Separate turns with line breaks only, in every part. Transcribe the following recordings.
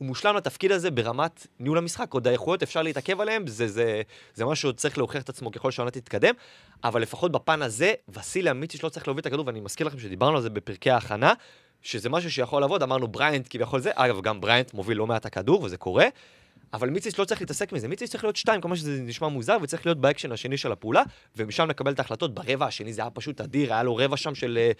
הוא מושלם לתפקיד הזה ברמת ניהול המשחק, עוד האיכויות אפשר להתעכב עליהם, זה משהו שעוד צריך להוכיח את עצמו ככל שהעונה תתקדם, אבל לפחות בפן הזה, וסיליה מיציץ' לא צריך להוביל את הכדור, ואני מזכיר לכם שדיברנו על זה בפרקי ההכנה, שזה משהו שיכול לעבוד, אמרנו בריינט כביכול זה, אגב גם בריינט מוביל לא מעט הכדור, וזה קורה, אבל מיציץ' לא צריך להתעסק מזה, מיציץ' צריך להיות 2, כמו שזה נשמע מוזר, וצריך להיות באקשן השני של הפעולה, ומשם לקבל את ההחלטות. ברבע השני זה היה פשוט אדיר, היה לו רבע שם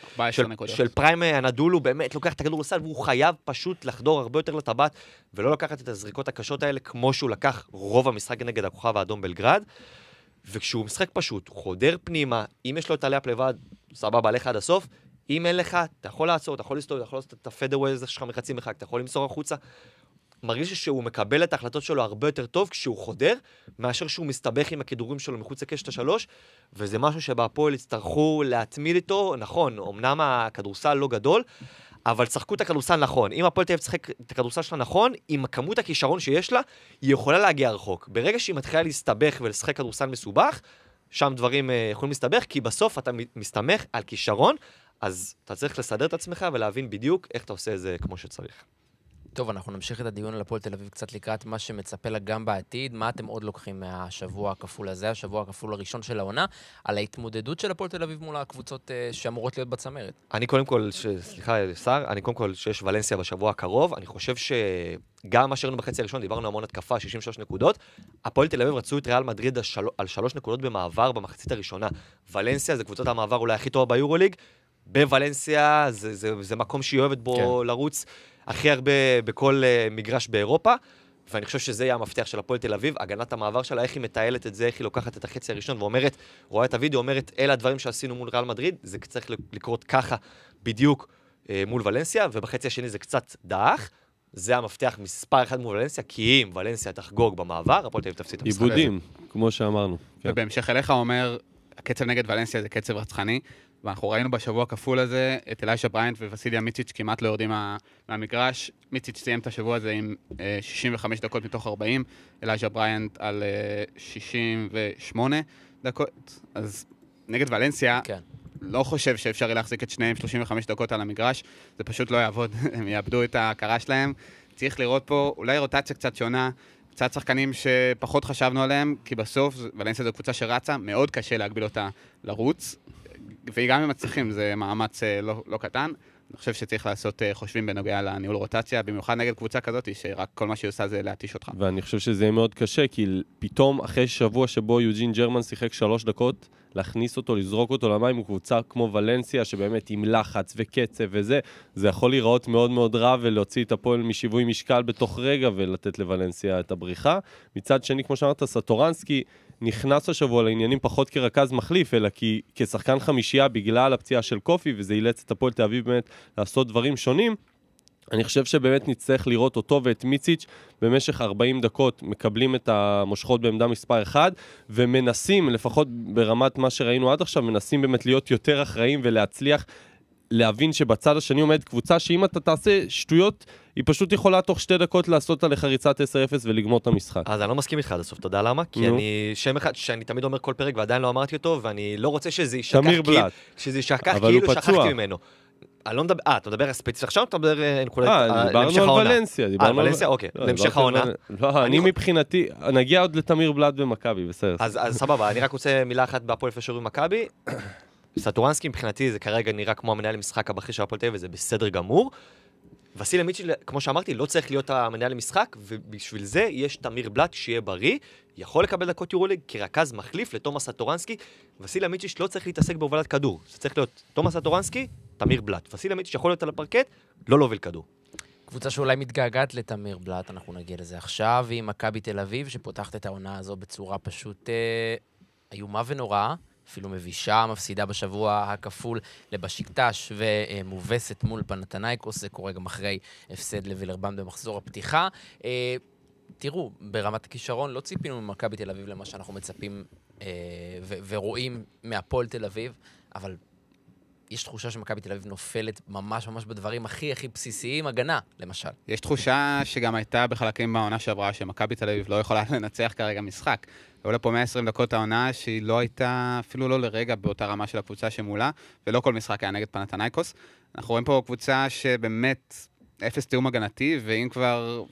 של פריים הנדולו, באמת לוקח את הכדור לסל, והוא חייב פשוט לחדור הרבה יותר לטבעת, ולא לקחת את הזריקות הקשות האלה, כמו שהוא לקח רוב המשחק נגד הכוכב האדום בלגרד, וכשהוא משחק פשוט, הוא חודר פנימה, אם יש לו את הלאפ לבד, סבבה, עליך עד הסוף, אם אין לך, אתה יכול לעצור, אתה יכול לסתור, אתה יכול לעשות את הפדרווי הזה שלך מחצי מחק, אתה יכול למסור החוצה. מרגיש שהוא מקבל את ההחלטות שלו הרבה יותר טוב כשהוא חודר, מאשר שהוא מסתבך עם הכדורים שלו מחוץ לקשת השלוש, וזה משהו שבהפועל יצטרכו להתמיד איתו, נכון, אמנם הכדורסל לא גדול, אבל צחקו את הכדורסל נכון. אם הפועל תהיה לשחק את הכדורסל שלה נכון, עם כמות הכישרון שיש לה, היא יכולה להגיע רחוק. ברגע שהיא מתחילה להסתבך ולשחק כדורסל מסובך, שם דברים יכולים להסתבך, כי בסוף אתה מסתמך על כישרון, אז אתה צריך לסדר את עצמך ולהבין בדיוק איך אתה עושה את זה כמו שצריך.
טוב, אנחנו נמשיך את הדיון על הפועל תל אביב קצת לקראת מה שמצפה לה גם בעתיד. מה אתם עוד לוקחים מהשבוע הכפול הזה, השבוע הכפול הראשון של העונה, על ההתמודדות של הפועל תל אביב מול הקבוצות שאמורות להיות בצמרת?
אני קודם כל, סליחה, שר, אני קודם כל שיש ולנסיה בשבוע הקרוב, אני חושב שגם מה שראינו בחצי הראשון, דיברנו המון התקפה, 63 נקודות, הפועל תל אביב רצו את ריאל מדריד על 3 נקודות במעבר במחצית הראשונה. ולנסיה זה קבוצת המעבר אולי הכי טובה ביורוליג, בוולנסיה זה מקום שהיא אוהבת בו לרוץ הכי הרבה בכל מגרש באירופה, ואני חושב שזה יהיה המפתח של הפועל תל אביב, הגנת המעבר שלה, איך היא מטיילת את זה, איך היא לוקחת את החצי הראשון, ואומרת, רואה את הוידאו, אומרת, אלה הדברים שעשינו מול ריאל מדריד, זה צריך לקרות ככה בדיוק מול ולנסיה, ובחצי השני זה קצת דאח, זה המפתח מספר אחד מול ולנסיה, כי אם ולנסיה תחגוג במעבר, הפועל תל אביב תפסיד את המשחק.
עיבודים, כמו שאמרנו.
ובהמשך אליך אומר, הקצב נגד ולנסיה זה קצב רצחני, ואנחנו ראינו בשבוע הכפול הזה את אליישה בריינט וווסיליה מיציץ' כמעט לא יורדים מהמגרש. מיציץ' סיים את השבוע הזה עם 65 דקות מתוך 40, אליישה בריינט על 68 דקות. אז נגד ולנסיה, לא חושב שאפשר להחזיק את שניהם 35 דקות על המגרש, זה פשוט לא יעבוד, הם יאבדו את ההכרה שלהם. צריך לראות פה אולי רוטציה קצת שונה, קצת שחקנים שפחות חשבנו עליהם, כי בסוף ולנסיה זו קבוצה שרצה, מאוד קשה להגביל אותה לרוץ. וגם אם מצליחים, זה מאמץ לא קטן. אני חושב שצריך לעשות חושבים בנוגע לניהול רוטציה, במיוחד נגד קבוצה כזאת, שרק כל מה שהיא עושה זה להתיש אותך.
ואני חושב שזה יהיה מאוד קשה, כי פתאום אחרי שבוע שבו יוג'ין ג'רמן שיחק 3 דקות, להכניס אותו, לזרוק אותו למים, הוא קבוצה כמו ולנסיה, שבאמת עם לחץ וקצב וזה, זה יכול להיראות מאוד מאוד רע, ולהוציא את הפועל משיווי משקל בתוך רגע, ולתת לוולנסיה את הבריחה. מצד שני, כמו שאמרת, סטורנסקי נכנס השבוע לעניינים פחות כרכז מחליף, אלא כשחקן חמישייה בגלל הפציעה של קופי, וזה אילץ את הפועל תל אביב באמת לעשות דברים שונים. אני חושב שבאמת נצטרך לראות אותו ואת מיציץ' במשך 40 דקות מקבלים את המושכות בעמדה מספר 1, ומנסים, לפחות ברמת מה שראינו עד עכשיו, מנסים באמת להיות יותר אחראים ולהצליח להבין שבצד השני עומד קבוצה שאם אתה תעשה שטויות, היא פשוט יכולה תוך 2 דקות לעשות עליך ריצת 10-0 ולגמור את המשחק.
אז אני לא מסכים איתך עד הסוף, אתה יודע למה? כי אני שם אחד שאני תמיד אומר כל פרק ועדיין לא אמרתי אותו, ואני לא רוצה שזה יישכח כאילו שכחתי ממנו. אני לא מדבר, אתה מדבר ספציפית עכשיו, אתה מדבר
דיברנו על ולנסיה.
ולנסיה, אוקיי, להמשך העונה.
לא, אני מבחינתי, נגיע עוד לתמיר בלאט במכבי, בסדר.
אז סבבה, אני רק רוצה מילה אחת בהפועל פשוט במכבי. סטורנסקי מבחינתי זה כרגע נראה כמו המנהל למשחק הבכיר של הפועל תל אביב, וזה בסדר גמור. וסיליה מיציץ', כמו שאמרתי, לא צריך להיות המנהל למשחק, ובשביל זה יש תמיר בלאט שיהיה בריא, יכול לקבל דקות יורוליג כרכז מחליף לתומאס סטורנסקי. וסיליה מיציץ' לא צריך להתעסק בהובלת כדור, זה צריך להיות תומאס סטורנסקי, תמיר בלאט. וסיליה מיציץ' יכול להיות על הפרקט, לא להוביל כדור.
קבוצה שאולי מתגעגעת לתמיר בלאט, אנחנו נגיע לזה עכשיו, היא מכבי תל אביב, שפותחת את העונה הזו בצורה פשוט איומה ונוראה, אפילו מבישה, מפסידה בשבוע הכפול לבשיקטש ומובסת מול פנתנייקוס, זה קורה גם אחרי הפסד לווילרבן במחזור הפתיחה. תראו, ברמת הכישרון לא ציפינו ממכבי תל אביב למה שאנחנו מצפים ורואים מהפועל תל אביב, אבל יש תחושה שמכבי תל אביב נופלת ממש ממש בדברים הכי בסיסיים, הגנה, למשל.
יש תחושה שגם הייתה בחלקים בעונה שעברה, שמכבי תל אביב לא יכולה לנצח כרגע משחק. היו לה פה 120 דקות העונה שהיא לא הייתה, אפילו לא לרגע באותה רמה של הקבוצה שמולה, ולא כל משחק היה נגד פנתנייקוס. אנחנו רואים פה קבוצה שבאמת אפס תיאום הגנתי, ואם כבר